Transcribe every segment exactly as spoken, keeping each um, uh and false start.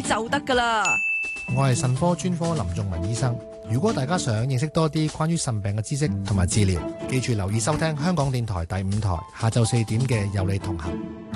就得噶啦。 我係腎科專科林仲文醫生。如果大家想認識多啲關於腎病嘅知識同埋治療，記住留意收聽香港電台第五台下晝四點嘅有你同行。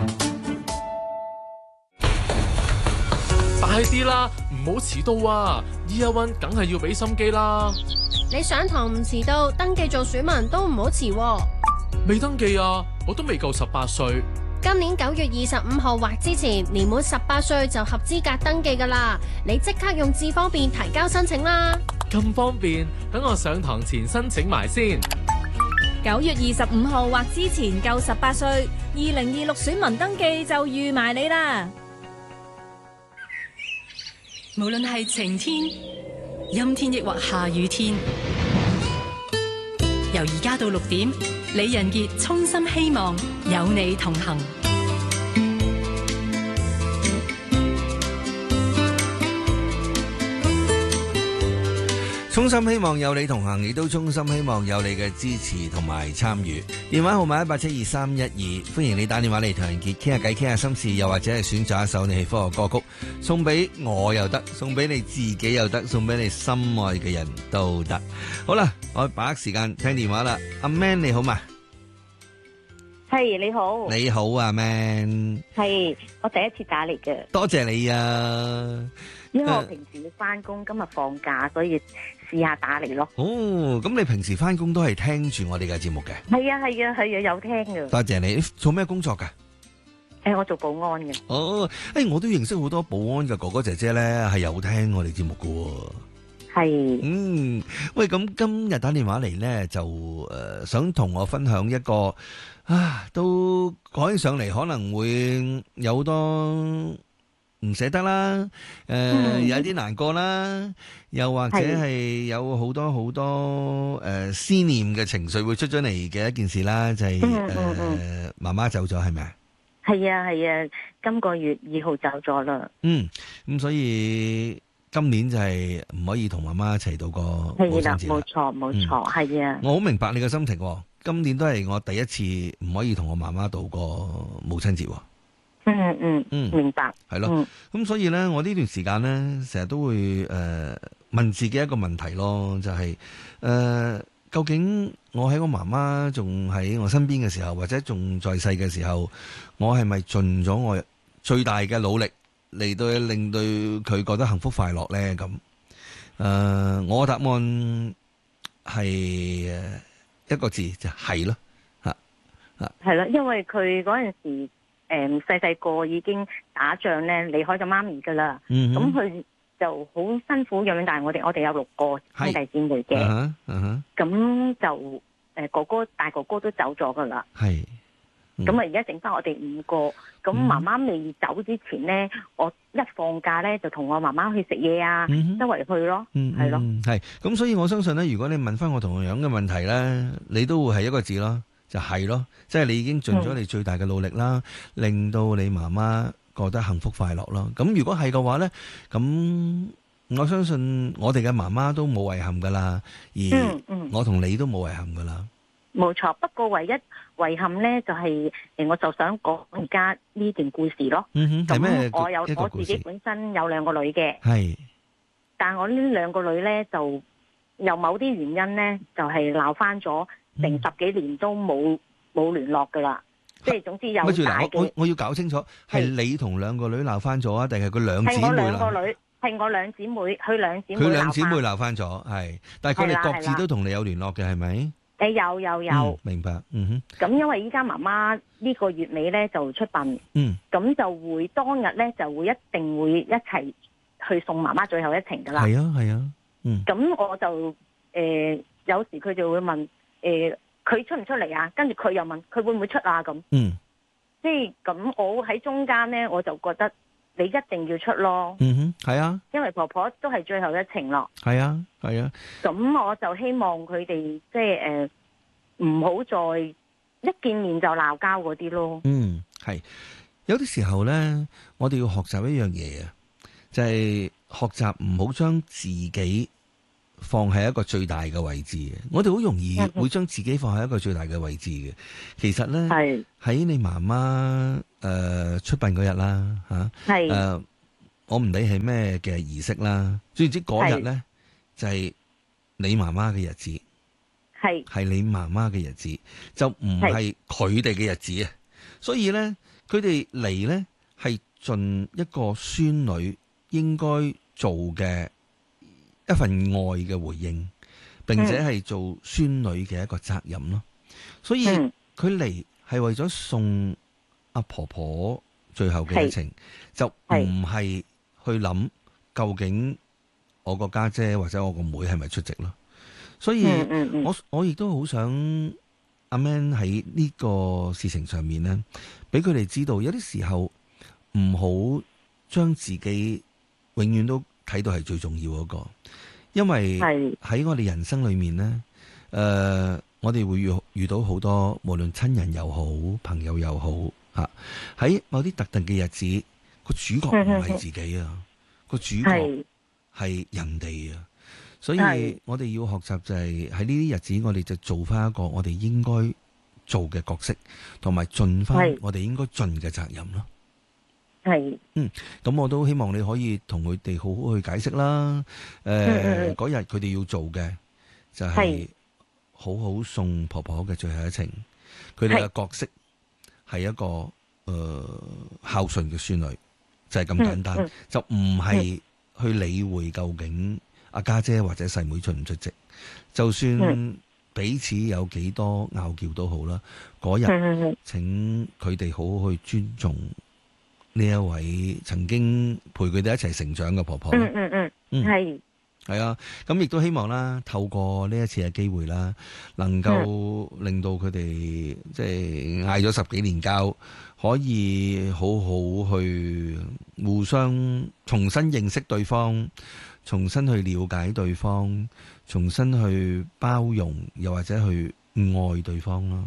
快啲啦，唔好遲到啊 ！Year One 梗係要俾心機啦。 你上堂唔遲到，登記做選民都唔好遲喎。 未登記啊，我都未夠十八歲。 今年九月二十五號或之前年滿十八歲就合資格登記噶啦。你即刻用智方便提交申請啦。 咁方便，等我上堂前申請埋先。 九月二十五號或之前夠十八歲，二零二六選民登記就預埋你啦。 無論係晴天、陰天抑或下雨天，由而家到六點，李仁傑衷心希望有你同行。 衷心希望有你同行，亦都衷心希望有你嘅支持同埋參與。電話號碼一八七二三一二，歡迎你打電話嚟同人傑傾下偈，傾下心事，又或者係選擇一首你喜歡嘅歌曲，送俾我又得，送俾你自己又得，送俾你心愛嘅人都得。好啦，我把握時間聽電話啦。阿 Man 你好嘛？ 係你好。 你好啊 Man。 係我第一次打嚟嘅。 多謝你啊。 因為我平時要翻工，今日放假，所以試下打嚟咯。 哦，咁你平時翻工都係聽住我哋嘅節目嘅？ 係啊係啊係啊，有聽嘅。 多謝你。做咩工作噶？ 誒，我做保安嘅。 哦，誒，我都認識好多保安嘅哥哥姐姐咧，係有聽我哋節目嘅。 係。 嗯，喂，咁今日打電話嚟咧，就誒、呃、想同我分享一個啊，都講起上嚟可能會有好多唔捨得啦，誒、呃嗯、有啲難過啦，又或者係有好多好多誒、呃、思念嘅情緒會出咗嚟嘅一件事啦，就係誒媽媽走咗，係咪啊？ 係啊係啊，今個月二號走咗啦。嗯， 咁所以今年就係唔可以同媽媽一齊度過母親節啦。 冇錯冇錯，係啊。 我好明白你嘅心情，今年都係我第一次唔可以同我媽媽度過母親節。 嗯嗯嗯，明白， 係咯，咁、嗯、所以咧，我呢段時間咧，成日都會誒、呃、問自己一個問題咯，就係、是、誒、呃、究竟我喺我媽媽仲喺我身邊嘅時候，或者仲在世嘅時候，我係咪盡咗我最大嘅努力嚟到令到佢覺得幸福快樂咧？咁誒、呃，我答案係一個字，就係咯，吓吓， 係咯，因為佢嗰陣時。誒，細細個已經打仗咧，離開咗媽咪噶啦。咁佢、嗯、就好辛苦養大我哋，我哋有六個兄弟姊妹嘅。咁、uh huh, uh huh. 就誒哥哥大哥哥都走咗噶啦。係。咁啊，而家剩翻我哋五個。咁媽媽未走之前咧，我一放假咧就同我媽媽去食嘢啊，嗯、周圍去咯，係、嗯、咯。 係。咁所以我相信咧，如果你問翻我同樣嘅問題咧，你都會係一個字咯。就係咯，即係你已經盡咗你最大嘅努力啦，嗯、令到你媽媽覺得幸福快樂咯。咁如果係嘅話呢，咁我相信我哋嘅媽媽都冇遺憾噶啦，而我同你都冇遺憾噶啦。 冇錯，不過唯一遺憾呢，就係、是、誒，我就想講而家呢段故事咯。嗯哼，係咩？我有我自己本身有兩個女嘅，係，但我呢兩個女呢，就有某啲原因呢，就係鬧翻咗。成十幾年都冇冇聯絡噶啦，即係總之有大嘅。 我我要搞清楚，係你同兩個女鬧翻咗啊，定係佢兩姊妹鬧？係我兩個女， 係我兩姊妹，佢兩姊妹。 佢兩姊妹鬧翻咗，係，但係佢哋各自都同你有聯絡嘅，係咪？ 誒，有有有、嗯， 明白，嗯哼。 咁因為依家媽媽呢個月尾咧就出殯，嗯，咁就會當日咧就會一定會一齊去送媽媽最後一程噶啦。係啊係啊，嗯。咁我就誒、呃、有時佢就會問。誒，佢、呃、出唔出嚟啊？跟住佢又問佢會唔會出啊？咁，嗯，即係咁，我喺中間咧，我就覺得你一定要出咯。嗯哼，係啊，因為婆婆都係最後一程咯。係啊，係啊。咁我就希望佢哋即係誒，唔好再一見面就鬧交嗰啲咯。嗯，係。 有啲時候咧，我哋要學習一樣嘢啊，就係、是、學習唔好將自己放喺一個最大嘅位置嘅，我哋好容易會將自己放喺一個最大嘅位置嘅。其實咧，喺你媽媽誒出殯嗰日啦，吓，誒， 我唔理係咩嘅儀式啦，總之嗰日咧就係、是、你媽媽嘅日子， 係係你媽媽嘅日子，就唔係佢哋嘅日子啊。所以咧，佢哋嚟咧係盡一個孫女應該做嘅一份愛嘅回應，並且係做孫女嘅一個責任咯。所以佢嚟係為咗送阿婆婆最後嘅一程，就唔係去諗究竟我個家姐或者我個妹係咪出席咯。所以我我亦都好想阿 Man 喺呢個事情上面呢，俾佢哋知道有啲時候唔好將自己永遠都睇到係最重要嗰個，因為喺我哋人生裏面呢，誒、呃，我哋會遇遇到好多無論親人又好，朋友又好吓，喺某啲特定嘅日子，個主角唔係自己啊，個主角係人哋啊，所以我哋要學習就係喺呢啲日子，我哋就做翻一個我哋應該做嘅角色，同埋盡翻我哋應該盡嘅責任咯。係，嗯，咁我都希望你可以同佢哋好好去解釋啦。誒、呃，嗰日佢哋要做嘅就係好好送婆婆嘅最後一程。佢哋嘅角色係一個誒、呃、孝順嘅孫女，就係、是、咁簡單，嗯嗯、就唔係去理會究竟阿家姐或者細妹出唔出席。就算彼此有幾多拗撬都好啦，嗰日請佢哋好好去尊重呢一位曾經陪佢哋一齊成長嘅婆婆。嗯嗯嗯，嗯係係啊，咁亦都希望啦，透過呢一次嘅機會啦，能夠令到佢哋即係嗌咗十幾年交，可以好好去互相重新認識對方，重新去了解對方，重新去包容，又或者去愛對方咯。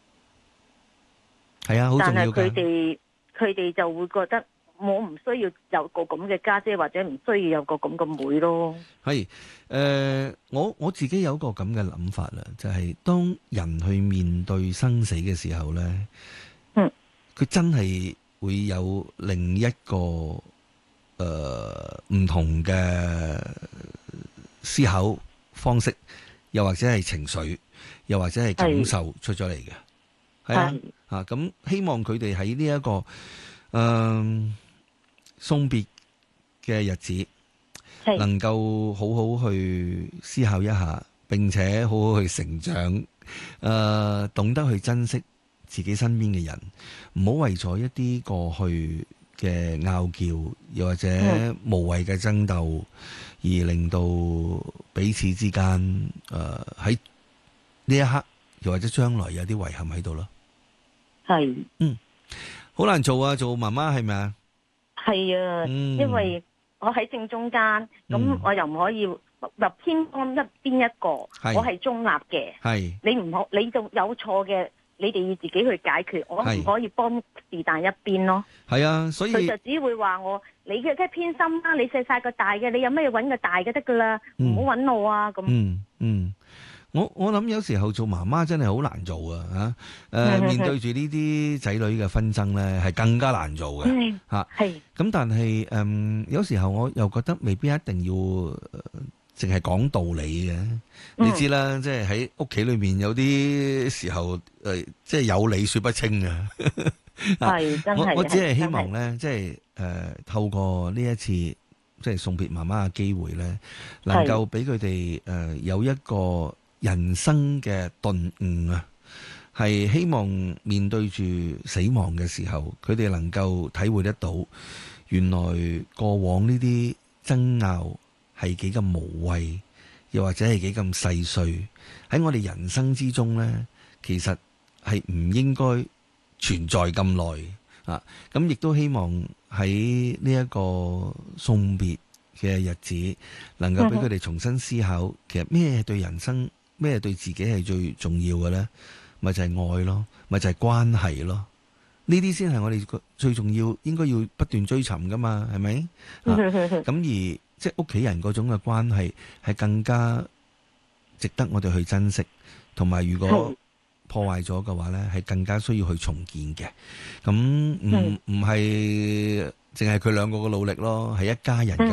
係啊，好重要㗎。 佢哋就會覺得我唔需要有個咁嘅家姐，或者唔需要有個咁嘅妹咯。係，誒、 呃，我我自己有一個咁嘅諗法啦，就係、是、當人去面對生死嘅時候咧，嗯，佢真係會有另一個誒唔、呃、同嘅思考方式，又或者係情緒，又或者係感受出咗嚟嘅。係啊，啊咁希望佢哋喺呢一個誒、呃、送別嘅日子，能夠好好去思考一下，並且好好去成長，誒、呃、懂得去珍惜自己身邊嘅人，唔好為咗一啲過去嘅拗撬，又或者無謂嘅爭鬥，而令到彼此之間誒喺呢一刻，又或者將來有啲遺憾喺度咯。係，嗯，好難做啊，做媽媽係咪啊？ 係啊，嗯、因為我喺正中間，咁、嗯、我又唔可以入偏幫一邊一個，我係中立嘅。係，你唔好，你就有錯嘅，你哋要自己去解決，我唔可以幫是但一邊咯。係啊，所以佢就只會話我，你嘅梗係偏心啦，你射晒個大嘅，你有咩揾個大嘅得噶啦，唔好揾我啊咁。嗯嗯。 我我諗有時候做媽媽真係好難做啊！嚇、呃，誒面對住呢啲仔女嘅紛爭咧，係更加難做嘅嚇。係咁，但係誒、呃、有時候我又覺得未必一定要淨係講道理嘅。嗯、你知啦，即係喺屋企裏面有啲時候誒，即、呃、係、就是、有理說不清嘅。係真係。我我只係希望咧，即係誒透過呢一次即係、就是、送別媽媽嘅機會咧，能夠俾佢哋誒有一個人生嘅頓悟啊，係希望面對住死亡嘅時候，佢哋能夠體會得到，原來過往呢啲爭拗係幾咁無謂，又或者係幾咁細碎，喺我哋人生之中呢，其實係唔應該存在咁耐啊！咁亦都希望喺呢一個送別嘅日子，能夠俾佢哋重新思考，其實咩對人生，咩對自己係最重要嘅呢？咪就係愛咯，咪就係關係咯。呢啲先係我哋最重要，應該要不斷追尋噶嘛，係咪？咁、啊、而即係屋企人嗰種嘅關係，係更加值得我哋去珍惜。同埋，如果破壞咗嘅話呢，係更加需要去重建嘅。咁唔唔係淨係佢兩個嘅努力咯，係一家人嘅。